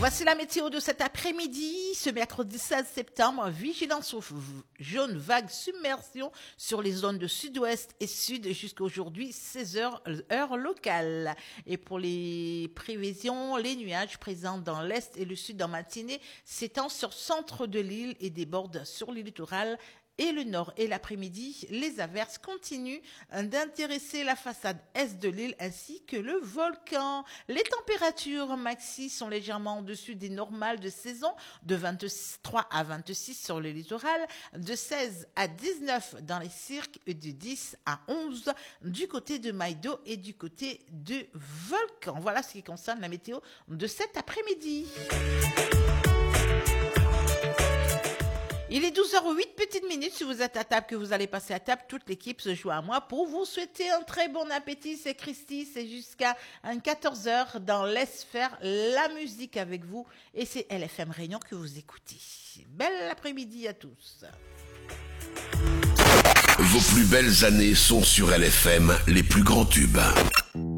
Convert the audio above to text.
Voici la météo de cet après-midi, ce mercredi 16 septembre. Vigilance jaune vague submersion sur les zones de sud-ouest et sud jusqu'à aujourd'hui 16 heures heure locale. Et pour les prévisions, les nuages présents dans l'est et le sud en matinée s'étendent sur le centre de l'île et débordent sur le littoral et le nord. Et l'après-midi, les averses continuent d'intéresser la façade est de l'île ainsi que le volcan. Les températures maxi sont légèrement au-dessus des normales de saison, de 23 à 26 sur le littoral, de 16 à 19 dans les cirques et de 10 à 11 du côté de Maïdo et du côté de volcan. Voilà ce qui concerne la météo de cet après-midi. Il est 12h08 petites minutes. Si vous êtes à table, que vous allez passer à table, toute l'équipe se joint à moi pour vous souhaiter un très bon appétit. C'est Christy, c'est jusqu'à 14h dans Laisse faire la musique avec vous. Et c'est LFM Réunion que vous écoutez. Bel après-midi à tous. Vos plus belles années sont sur LFM, les plus grands tubes.